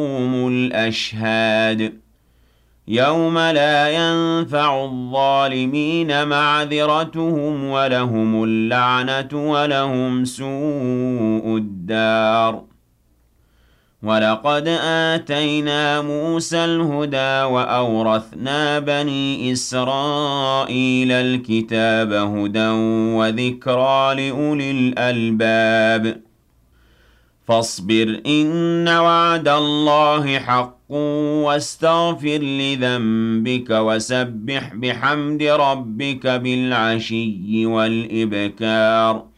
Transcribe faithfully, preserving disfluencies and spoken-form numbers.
يوم الأشهاد يوم لا ينفع الظالمين معذرتهم ولهم اللعنة ولهم سوء الدار ولقد آتينا موسى الهدى وأورثنا بني إسرائيل الكتاب هدى وذكرى لأولي الألباب فاصبر إن وعد الله حق واستغفر لذنبك وسبح بحمد ربك بالعشي والإبكار